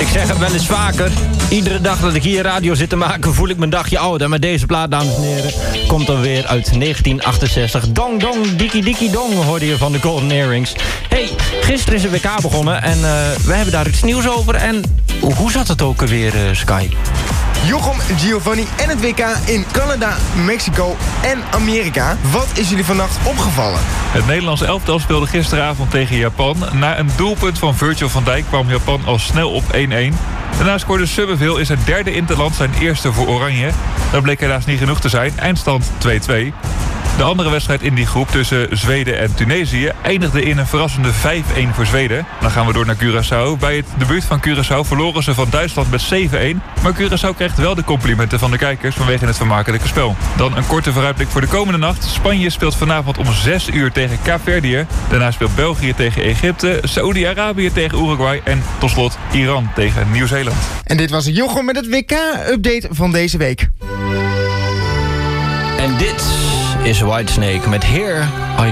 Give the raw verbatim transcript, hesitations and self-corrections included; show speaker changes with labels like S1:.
S1: zeg het wel eens vaker. Iedere dag dat ik hier radio zit te maken voel ik mijn dagje ouder. Maar deze plaat, dames en heren, komt dan weer uit negentien achtenzestig. Dong dong, dikkie dikkie dong, hoorde je van de Golden Earrings. Hey, gisteren is de W K begonnen en uh, we hebben daar iets nieuws over. En hoe zat het ook alweer, uh, Sky?
S2: Jochem, Giovanni en het W K in Canada, Mexico en Amerika. Wat is jullie vannacht opgevallen?
S3: Het Nederlandse elftal speelde gisteravond tegen Japan. Na een doelpunt van Virgil van Dijk kwam Japan al snel op één-één. Daarna scoorde Summerville in zijn derde interland zijn eerste voor Oranje. Dat bleek helaas niet genoeg te zijn. Eindstand twee-twee. De andere wedstrijd in die groep tussen Zweden en Tunesië eindigde in een verrassende vijf-één voor Zweden. Dan gaan we door naar Curaçao. Bij het debuut van Curaçao verloren ze van Duitsland met zeven-één. Maar Curaçao krijgt wel de complimenten van de kijkers vanwege het vermakelijke spel. Dan een korte vooruitblik voor de komende nacht. Spanje speelt vanavond om zes uur tegen Kaapverdië. Daarna speelt België tegen Egypte, Saoedi-Arabië tegen Uruguay en tot slot Iran tegen Nieuw-Zeeland.
S2: En dit was Jochem met het W K-update van deze week.
S1: En dit is Whitesnake met Here I